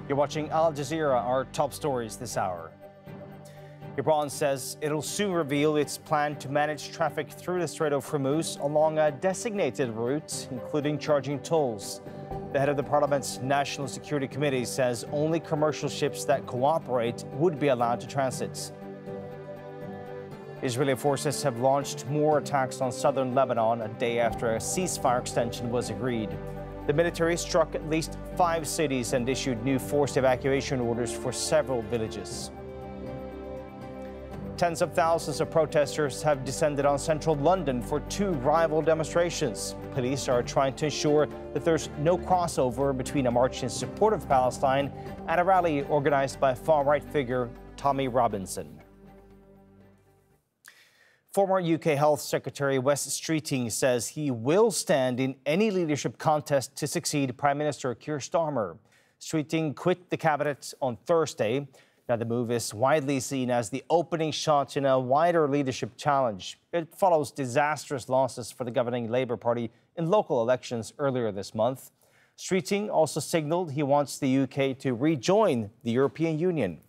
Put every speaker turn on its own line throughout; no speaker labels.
You're watching Al Jazeera, our top stories this hour. Iran says it'll soon reveal its plan to manage traffic through the Strait of Hormuz along a designated route, including charging tolls. The head of the parliament's National Security Committee says only commercial ships that cooperate would be allowed to transit. Israeli forces have launched more attacks on southern Lebanon a day after a ceasefire extension was agreed. The military struck at least 5 cities and issued new forced evacuation orders for several villages. Tens of thousands of protesters have descended on central London for 2 rival demonstrations. Police are trying to ensure that there's no crossover between a march in support of Palestine and a rally organized by far-right figure Tommy Robinson. Former UK Health Secretary Wes Streeting says he will stand in any leadership contest to succeed Prime Minister Keir Starmer. Streeting quit the cabinet on Thursday. Now, the move is widely seen as the opening shot in a wider leadership challenge. It follows disastrous losses for the governing Labour Party in local elections earlier this month. Streeting also signalled he wants the UK to rejoin the European Union.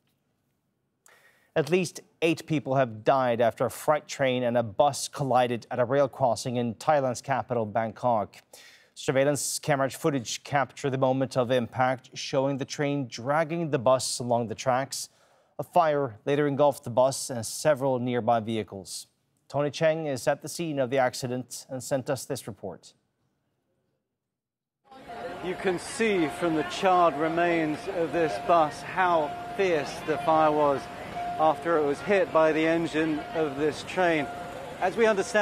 At least 8 people have died after a freight train and a bus collided at a rail crossing in Thailand's capital, Bangkok. Surveillance camera footage captured the moment of impact, showing the train dragging the bus along the tracks. A fire later engulfed the bus and several nearby vehicles. Tony Cheng is at the scene of the accident and sent us this report.
You can see from the charred remains of this bus how fierce the fire was after it was hit by the engine of this train. As we understand